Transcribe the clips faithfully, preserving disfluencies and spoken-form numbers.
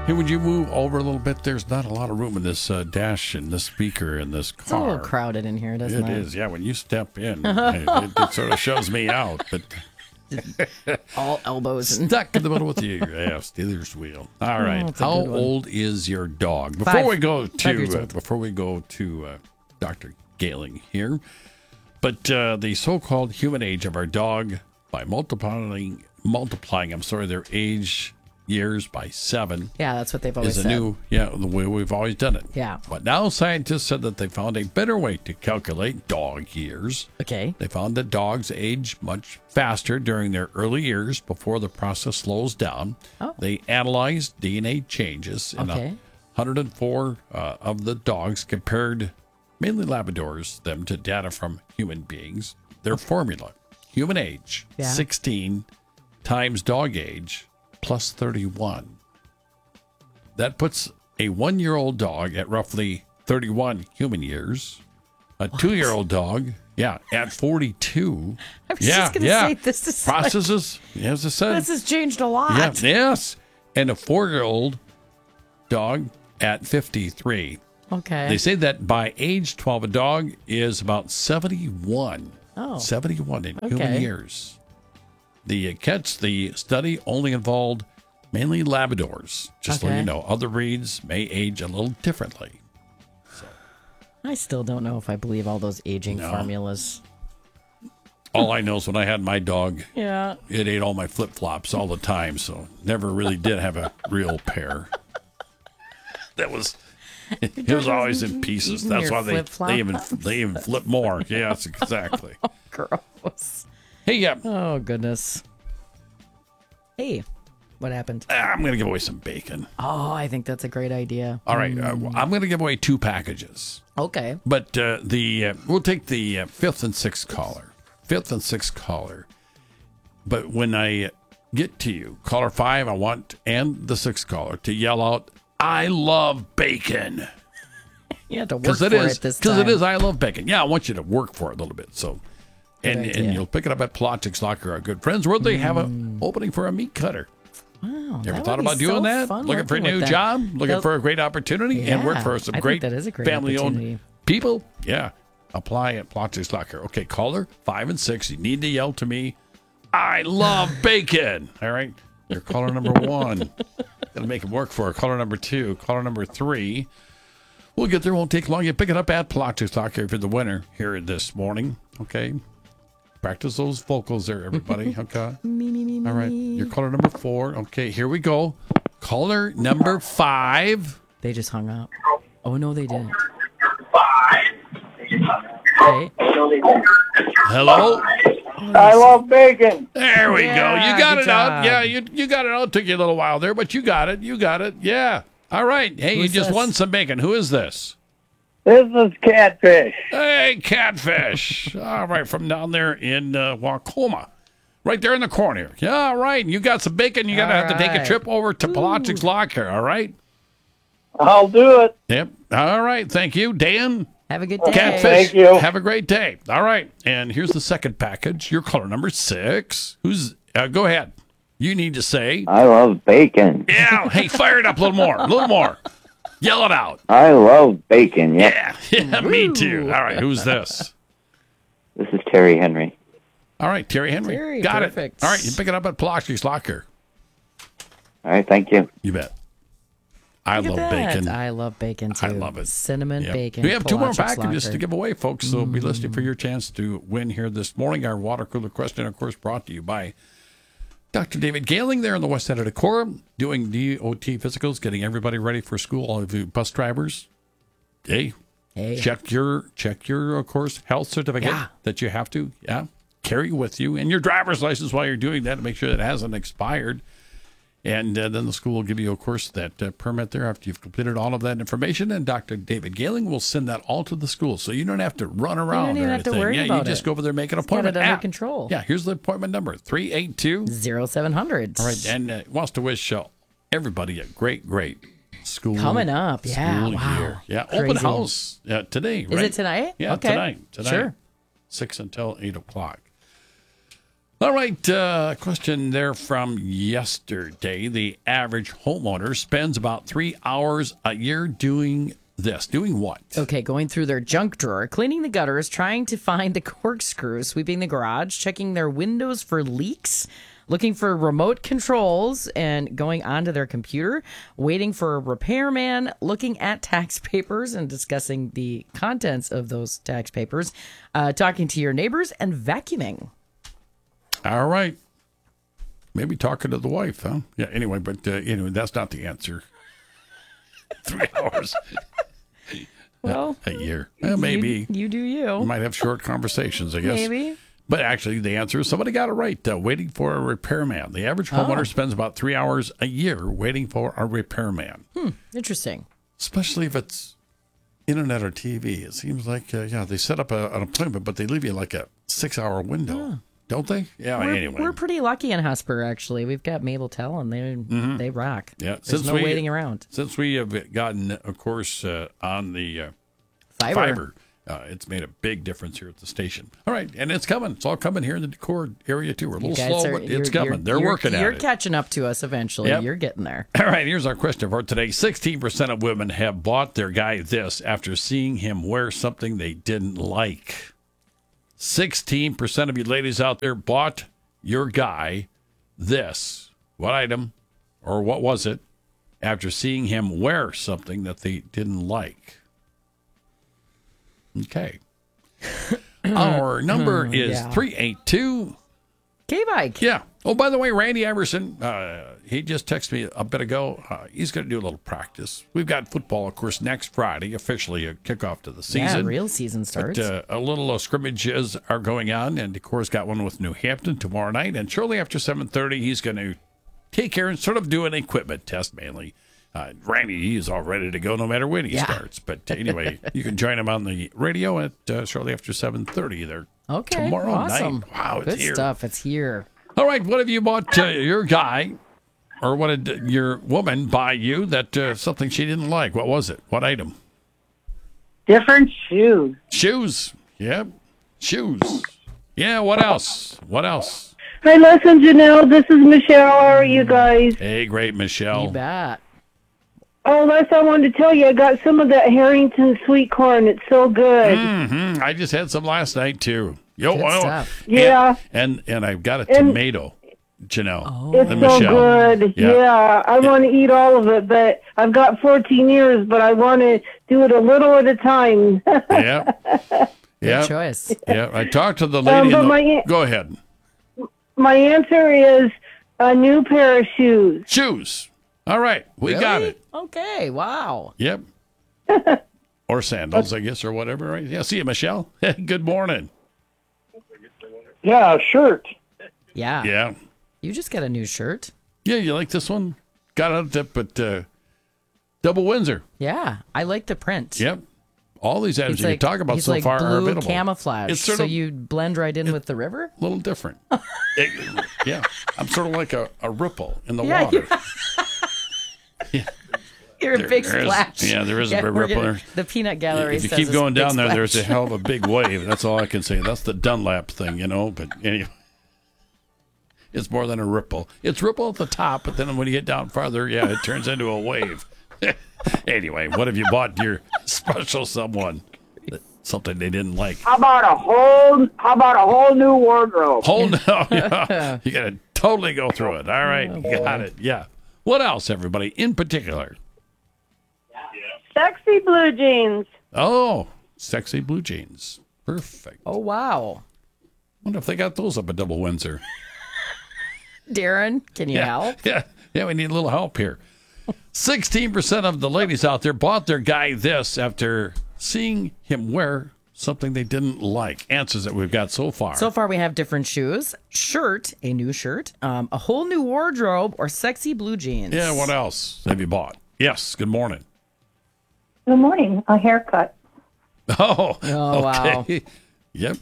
Hey, would you move over a little bit? There's not a lot of room in this uh, dash and this speaker in this car. It's a little crowded in here, doesn't it? It is, yeah. When you step in, it, it, it sort of shows me out. But all elbows and stuck in the middle with you. Yeah, Steelers wheel. All right. Oh, How old is your dog? Before Five. we go Five to uh, before we go to uh, Doctor Gailing here, but uh, the so-called human age of our dog by multiplying multiplying. I'm sorry, their age. Years by seven. Yeah, that's what they've always is a said. new, yeah, the way we've always done it. Yeah. But now scientists said that they found a better way to calculate dog years. Okay. They found that dogs age much faster during their early years before the process slows down. Oh. They analyzed D N A changes in Okay. one hundred four uh, of the dogs, compared mainly Labradors, them to data from human beings. Their formula, human age, Yeah. sixteen times dog age, plus thirty-one. That puts a one-year-old dog at roughly thirty-one human years. A what? two-year-old dog, yeah, at forty-two. I was yeah, just going to yeah. say, this is processes, like, as I said. This has changed a lot. Yeah, yes. And a four-year-old dog at fifty-three. Okay. They say that by age twelve, a dog is about seventy-one. Oh. seventy-one in Okay. human years. The catch, the study only involved mainly Labradors. Just so Okay. you know, other breeds may age a little differently. I still don't know if I believe all those aging No. formulas. All I know is when I had my dog, Yeah. it ate all my flip-flops all the time, so never really did have a real pair. That was, it was always in pieces. eating That's your why they, they even flip-flops? they even flip more. Yes, exactly. Gross. Hey, yeah, Oh, goodness. Hey, what happened? I'm going to give away some bacon. Oh, I think that's a great idea. All right, uh, I'm going to give away two packages. Okay. But uh, the uh, we'll take the uh, fifth and sixth caller. Fifth and sixth caller. But when I get to you, caller five, I want, and the sixth caller, to yell out, I love bacon. You have to work Because for it is, it this because time. it is, I love bacon. Yeah, I want you to work for it a little bit. So, and, Good and idea. you'll pick it up at Plotchik's Locker, our good friends, where they have an opening for a meat cutter. Wow, You ever that thought would be about doing so that? fun Looking for a working new with them. job? Looking They'll- for a great opportunity? and work Yeah, for some I think great, that is a great family-owned opportunity. people? Yeah. Apply at Plotchik's Locker. Okay, caller five and six. You need to yell to me, I love bacon. All right. You're caller number one. Gonna make him work for her. Caller number two. Caller number three. We'll get there. Won't take long. You pick it up at Plotchik's Locker for the winner here this morning. Okay. Practice those vocals there, everybody. Okay. Me, me, me, All right. me. You're caller number four. Okay, here we go. Caller number five. They just hung up. Oh, no, they didn't. Okay. Hello. I love bacon. There we go. Yeah, You got good it out. job. Yeah, you you got it out. It took you a little while there, but you got it. You got it. Yeah. All right. Hey, Who's you just this? won some bacon. Who is this? This is catfish. Hey, Catfish. All right, from down there in uh, Wacoma. Right there in the corner. Yeah, all right. You got some bacon. You got to All have to take a right. trip over to Plotchik's Locker. All right. I'll do it. Yep. All right. Thank you, Dan. Have a good day. Catfish. Thank you. Have a great day. All right. And here's the second package. Your caller number six. Who's, uh, go ahead. You need to say, I love bacon. yeah, hey, fire it up a little more. A little more. Yell it out. I love bacon. Yep. Yeah. Yeah, me too. All right. Who's this? This is Terry Henry. All right. Terry Henry. Terry, Got perfect. it. All right. You pick it up at Plotchik's Locker. All right. Thank you. You bet. I Look love at that. bacon. I love bacon, too. I love it. Cinnamon Yep. bacon. We have two more Plotchik's packages Locker. to give away, folks. So be listening for your chance to win here this morning. Our water cooler question, of course, brought to you by Doctor David Gailing there on the west side of Decorah, doing D O T physicals, getting everybody ready for school. All of you bus drivers, hey, Hey. check your check your, of course, health certificate Yeah. that you have to, yeah, carry with you, and your driver's license while you're doing that to make sure that it hasn't expired. And uh, then the school will give you, of course, that uh, permit there after you've completed all of that information. And Doctor David Gailing will send that all to the school, so you don't have to run around even or have to anything. worry yeah, about you just it. go over there, make an Got appointment. it under Ah, control. Yeah, here's the appointment number: three eight two. Zero seven hundred. All right, and uh, wants to wish uh, everybody a great, great school Coming up, yeah, school wow. year. Yeah, open Crazy. house uh, today. Is right? it tonight? Yeah, Okay. tonight. Tonight. Sure. Six until eight o'clock. All right, uh, question there from yesterday. The average homeowner spends about three hours a year doing this. Doing what? Okay, going through their junk drawer, cleaning the gutters, trying to find the corkscrew, sweeping the garage, checking their windows for leaks, looking for remote controls, and going onto their computer, waiting for a repairman, looking at tax papers and discussing the contents of those tax papers, uh, talking to your neighbors, and vacuuming. All right. Maybe talking to the wife, huh? Yeah, anyway, but uh, anyway, that's not the answer. Three hours Well, a year. Well, maybe. You, you do you. We might have short conversations, I guess. Maybe. But actually, the answer is somebody got it right. Uh, waiting for a repairman. The average homeowner Oh. spends about three hours a year waiting for a repairman, Hmm, interesting. especially if it's internet or T V. It seems like, uh, yeah, they set up a, an appointment, but they leave you like a six-hour window, don't they? Yeah, We're, anyway. we're pretty lucky in Hesper, actually. We've got Mabel Tell, and they they rock. Yeah, There's since no we- waiting around. Since we have gotten, of course, uh, on the uh, Fiber. fiber, uh, it's made a big difference here at the station. All right, and it's coming. It's all coming here in the Decord area, too. We're a You little guys slow, are- but you're- it's coming. you're- They're you're- working You're at it. catching up to us eventually. Yep. You're getting there. All right, here's our question for today. sixteen percent of women have bought their guy this after seeing him wear something they didn't like. sixteen percent of you ladies out there bought your guy this. What item or what was it after seeing him wear something that they didn't like? Okay. Our number is Yeah. three eight two. K-Bike. Yeah. Oh, by the way, Randy Iverson, uh, he just texted me a bit ago. Uh, he's going to do a little practice. We've got football, of course, next Friday, officially a kickoff to the Yeah, season. real season starts. But uh, a little uh, scrimmages are going on, and of course, got one with New Hampton tomorrow night. And shortly after seven thirty, he's going to take care and sort of do an equipment test mainly. Uh, Randy, he is all ready to go no matter when he Yeah. starts. But anyway, you can join him on the radio at uh, shortly after seven thirty there okay, tomorrow awesome. night. Wow, it's Good here. stuff. It's here. All right, what have you bought uh, your guy, or what did your woman buy you that uh, something she didn't like? What was it? What item? Different shoes. Shoes. Yep, shoes. Yeah. What else? What else? Hi, listen, Janelle. This is Michelle. How are you guys? Hey, great, Michelle. You bet. Oh, last I wanted to tell you, I got some of that Harrington sweet corn. It's so good. hmm I just had some last night too. Yo, Good oh, stuff. Yeah. And, and and I've got a And- tomato, Janelle. Oh. It's and so Michelle. good. Yeah. Yeah. I want to eat all of it, but I've got fourteen years, but I want to do it a little at a time. Yeah. Good Yeah. choice. Yeah. I talked to the lady. Um, but in the, my- go ahead. My answer is a new pair of shoes. Shoes. All right, we got Really? it. Okay, wow. Yep. Or sandals, I guess, or whatever. Right? Yeah. See you, Michelle. Good morning. Yeah, a shirt. Yeah. Yeah. You just got a new shirt. Yeah. You like this one? Got it up at uh, Double Windsor. Yeah. I like the print. Yep. All these items He's you like, can talk about he's so like far are blue available. camouflage, It's sort so of you blend right in with the river. a little different. It- yeah. I'm sort of like a, a ripple in the Yeah, water. You're a big there is- splash. yeah, there is a big we're ripple gonna- there. The peanut gallery. If you says keep it's going big down there, there's a splash. hell of a big wave. That's all I can say. That's the Dunlap thing, you know. But anyway, it's more than a ripple. It's ripple at the top, but then when you get down farther, yeah, it turns into a wave. Anyway, what have you bought your special someone? Something they didn't like. How about a whole? How about a whole new wardrobe? Hold on. Yeah. You got to totally go through it. All right. Oh, Got it. Yeah. What else, everybody, in particular? Sexy blue jeans. Oh, sexy blue jeans. Perfect. Oh wow, Wonder if they got those up at Double Windsor. Darren, can you Yeah. help? Yeah. Yeah, we need a little help here. sixteen percent of the ladies out there bought their guy this after seeing him wear something they didn't like. Answers that we've got so far. So far, we have different shoes, shirt, a new shirt, um, a whole new wardrobe, or sexy blue jeans. yeah, what else have you bought? Yes, good morning. Good morning. A haircut. Oh, Oh, wow. okay. Yep.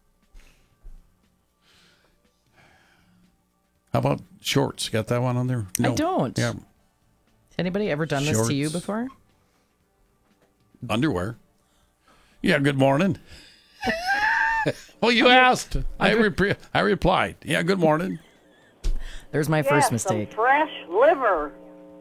How about shorts? Got that one on there? I don't. Yeah, Has anybody ever done this to you Shorts. before? underwear. Yeah, good morning. Well, you asked. I, re- I replied. Yeah, good morning. There's my Yeah, first some mistake. fresh liver.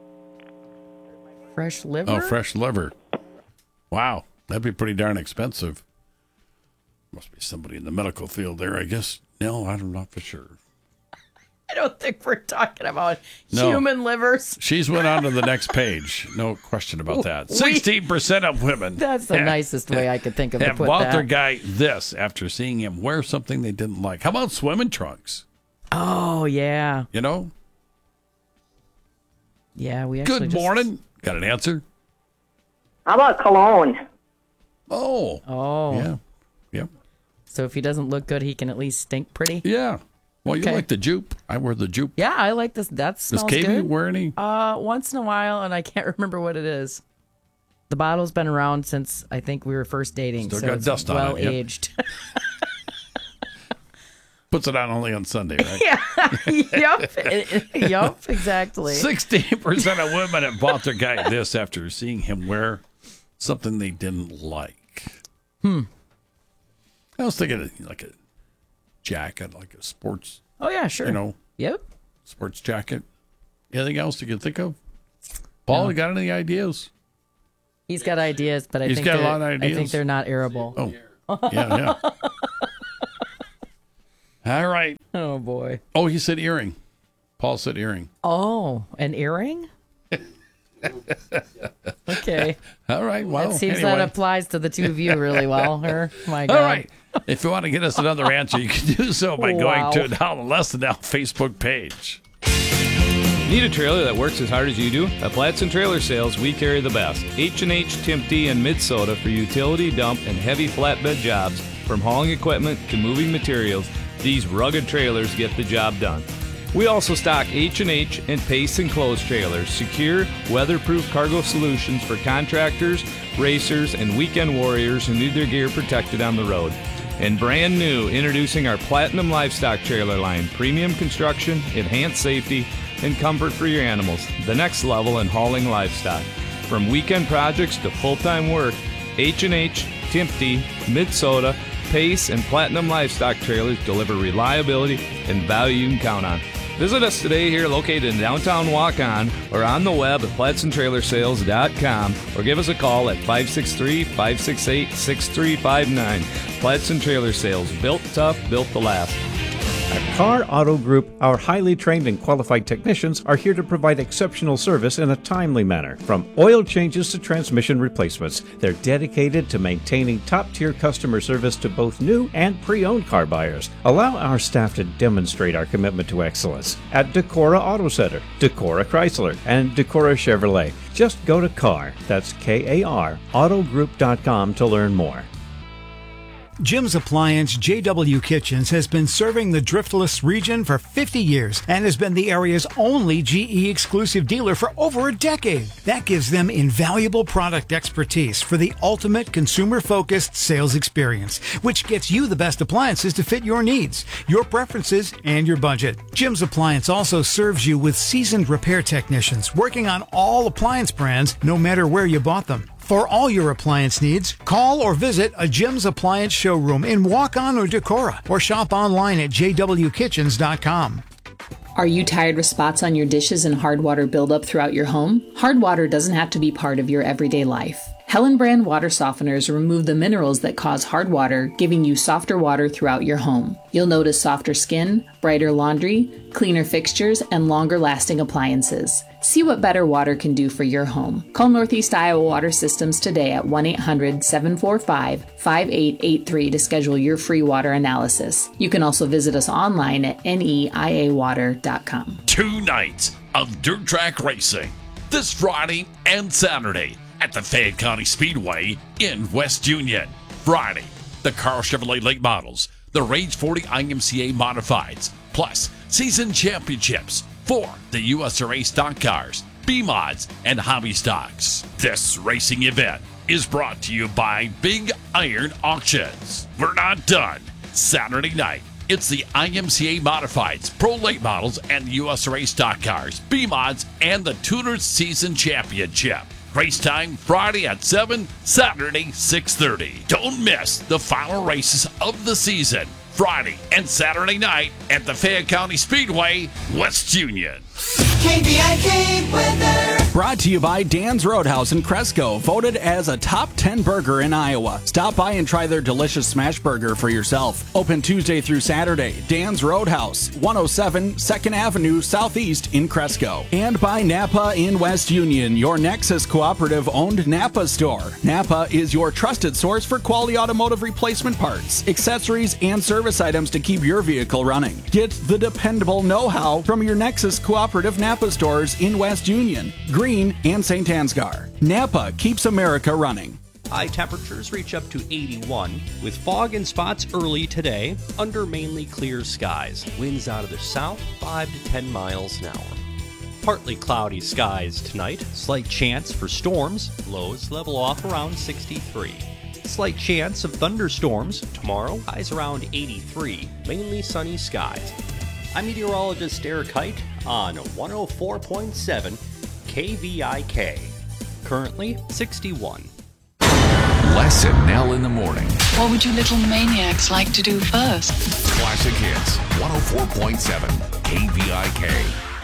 Fresh liver? Oh, fresh liver. Wow, that'd be pretty darn expensive. Must be somebody in the medical field there, I guess. No, I'm not for sure. I don't think we're talking about No. human livers. She's went on to the next page. No question about that. We- sixteen percent of women. That's the have- nicest way I could think of to Have put bought that. their guy this after seeing him wear something they didn't like. How about swimming trunks? Oh, yeah. You know? Yeah, we actually Good just- morning. Got an answer? How about cologne? Oh. Oh. Yeah. Yep. So if he doesn't look good, he can at least stink pretty? Yeah. Well, you Okay. like the jupe. I wear the jupe. Yeah, I like this. That Does smells K B good. wear any? Uh, once in a while, and I can't remember what it is. The bottle's been around since I think we were first dating. Still so got it's dust on it, well yep. aged. Puts it on only on Sunday, right? Yup. Yup, exactly. sixteen percent of women have bought their guy this after seeing him wear something they didn't like. Hmm. I was thinking of like a jacket, like a sports, Oh, yeah, sure. you know, Yep. sports jacket. Anything else you can think of? Paul, No. you got any ideas? He's got ideas, but I He's think got a they're- lot of I ideas. think they're not arable. Oh, yeah, yeah. All right. Oh, boy. Oh, he said earring. Paul said earring. Oh, an earring? Okay. All right. Well, It seems anyway. that applies to the two of you really well. Her, my God. All right. If you want to get us another answer, you can do so by Wow. going to now the Less Than Now Facebook page. Need a trailer that works as hard as you do? At Flats and Trailer Sales, we carry the best. H and H, Timpty, and Mid-Soda for utility, dump, and heavy flatbed jobs. From hauling equipment to moving materials, these rugged trailers get the job done. We also stock H and H and Pace enclosed trailers, secure, weatherproof cargo solutions for contractors, racers, and weekend warriors who need their gear protected on the road. And brand new, introducing our Platinum Livestock Trailer line, premium construction, enhanced safety, and comfort for your animals. The next level in hauling livestock. From weekend projects to full-time work, H and H, Timpty, Mid-Soda, Pace, and Platinum Livestock Trailers deliver reliability and value you can count on. Visit us today here located in downtown Waukon or on the web at flats and trailer sales dot com or give us a call at five six three, five six eight, six three five nine. Flats and Trailer Sales, built tough, built to last. At Carr Auto Group, our highly trained and qualified technicians are here to provide exceptional service in a timely manner. From oil changes to transmission replacements, they're dedicated to maintaining top-tier customer service to both new and pre-owned car buyers. Allow our staff to demonstrate our commitment to excellence at Decorah Auto Center, Decorah Chrysler, and Decorah Chevrolet. Just go to Carr, that's K A R, autogroup dot com to learn more. Jim's Appliance J W Kitchens has been serving the Driftless region for fifty years and has been the area's only G E exclusive dealer for over a decade. That gives them invaluable product expertise for the ultimate consumer-focused sales experience, which gets you the best appliances to fit your needs, your preferences, and your budget. Jim's Appliance also serves you with seasoned repair technicians working on all appliance brands, no matter where you bought them. For all your appliance needs, call or visit a Jim's Appliance showroom in Waukon or Decorah, or shop online at j w kitchens dot com. Are you tired with spots on your dishes and hard water buildup throughout your home? Hard water doesn't have to be part of your everyday life. Helen brand water softeners remove the minerals that cause hard water, giving you softer water throughout your home. You'll notice softer skin, brighter laundry, cleaner fixtures, and longer lasting appliances. See what better water can do for your home. Call Northeast Iowa Water Systems today at one eight hundred, seven four five, five eight eight three to schedule your free water analysis. You can also visit us online at N E I A water dot com. Two nights of dirt track racing this Friday and Saturday at the Fayette County Speedway in West Union. Friday, the Carl Chevrolet Late Models, the Rage forty I M C A Modifieds, plus season championships for the U S R A stock cars, B-Mods, and hobby stocks. This racing event is brought to you by Big Iron Auctions. We're not done. Saturday night, it's the I M C A Modifieds, Pro Late Models, and U S R A stock cars, B-Mods, and the Tuners Season Championship. Race time Friday at seven, Saturday six thirty. Don't miss the final races of the season, Friday and Saturday night at the Fayette County Speedway, West Union. K V I K weather. Brought to you by Dan's Roadhouse in Cresco, voted as a top ten burger in Iowa. Stop by and try their delicious smash burger for yourself. Open Tuesday through Saturday. Dan's Roadhouse, one oh seven second Avenue Southeast in Cresco. And by Napa in West Union, your Nexus Cooperative owned Napa store. Napa is your trusted source for quality automotive replacement parts, accessories, and service items to keep your vehicle running. Get the dependable know-how from your Nexus Cooperative Napa stores in West Union, Green, and Saint Ansgar. Napa keeps America running. High temperatures reach up to eighty-one, with fog and spots early today under mainly clear skies. Winds out of the south, five to ten miles an hour. Partly cloudy skies tonight, slight chance for storms, lows level off around sixty-three. Slight chance of thunderstorms tomorrow, highs around eighty-three, mainly sunny skies. I'm meteorologist Eric Height on one oh four point seven K V I K. Currently sixty-one. Les and Nell in the morning. What would you little maniacs like to do first? Classic Hits, one oh four point seven K V I K.